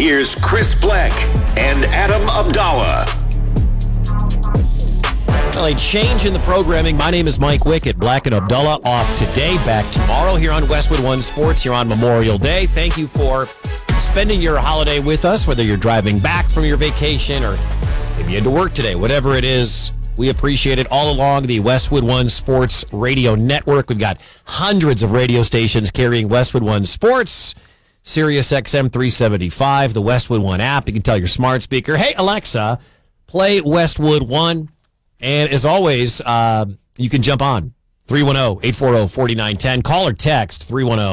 Here's Chris Black and Adam Abdallah. Well, a change in the programming. My name is Mike Wickett. Black and Abdallah off today. Back tomorrow here on Westwood One Sports here on Memorial Day. Thank you for spending your holiday with us, whether you're driving back from your vacation or maybe into work today. Whatever it is, we appreciate it all along the Westwood One Sports Radio Network. We've got hundreds of radio stations carrying Westwood One Sports. Sirius XM 375, the Westwood One app. You can tell your smart speaker, hey, Alexa, play Westwood One. And as always, you can jump on 310-840-4910. Call or text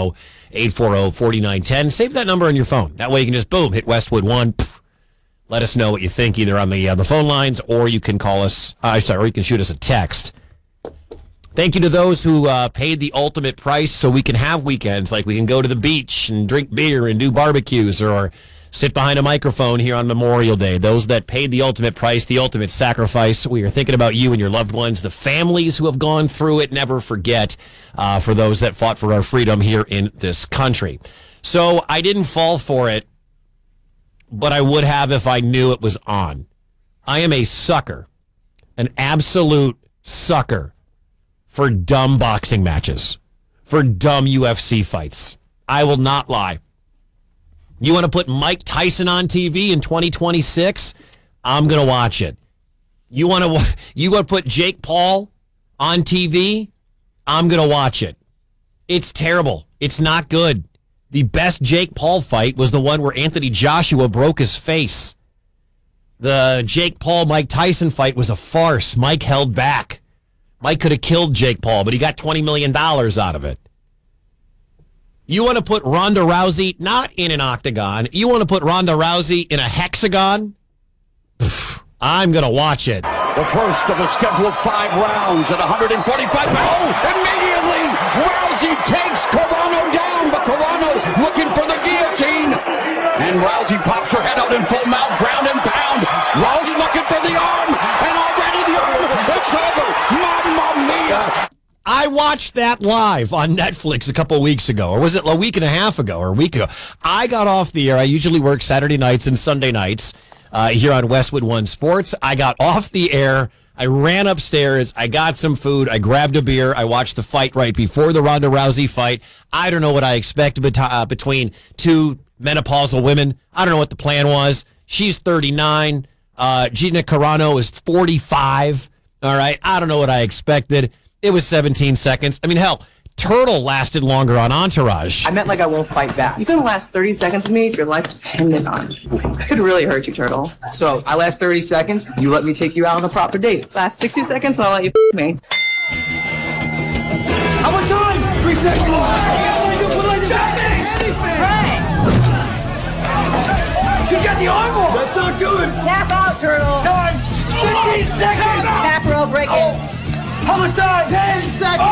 310-840-4910. Save that number on your phone. That way you can just, boom, hit Westwood One. Pff, let us know what you think either on the phone lines, or you can call us, or you can shoot us a text. Thank you to those who paid the ultimate price so we can have weekends, like we can go to the beach and drink beer and do barbecues or sit behind a microphone here on Memorial Day. Those that paid the ultimate price, the ultimate sacrifice. We are thinking about you and your loved ones, the families who have gone through it. Never forget for those that fought for our freedom here in this country. So I didn't fall for it, but I would have if I knew it was on. I am a sucker, an absolute sucker for dumb boxing matches, for dumb UFC fights. I will not lie. You want to put Mike Tyson on TV in 2026? I'm going to watch it. You want to put Jake Paul on TV? I'm going to watch it. It's terrible. It's not good. The best Jake Paul fight was the one where Anthony Joshua broke his face. The Jake Paul-Mike Tyson fight was a farce. Mike held back. Mike could have killed Jake Paul, but he got $20 million out of it. You want to put Ronda Rousey not in an octagon. You want to put Ronda Rousey in a hexagon? Pff, I'm going to watch it. The first of the scheduled 5 rounds at 145 pounds. Oh, immediately, Rousey takes Carano down, but Carano looking for the guillotine. And Rousey pops her head out in full mount, ground and pound. Rousey looking for the arm, and already the arm, it's over. Mamma mia. I watched that live on Netflix a couple weeks ago, or was it a week and a half ago, or a week ago? I got off the air. I usually work Saturday nights and Sunday nights here on Westwood One Sports. I got off the air. I ran upstairs. I got some food. I grabbed a beer. I watched the fight right before the Ronda Rousey fight. I don't know what I expected between two menopausal women. I don't know what the plan was. She's 39. Gina Carano is 45. All right. I don't know what I expected. It was 17 seconds. I mean, hell, Turtle lasted longer on Entourage. I meant like I won't fight back. You're going to last 30 seconds with me if your life depended on it. It could really hurt you, Turtle. So I last 30 seconds, you let me take you out on a proper date. Last 60 seconds, I'll let you me. How much time? 3 seconds. Right. She's got the arm. That's not good. Tap out, Turtle. Time. 15 seconds. Tap rope, break it. How much time? 10 seconds.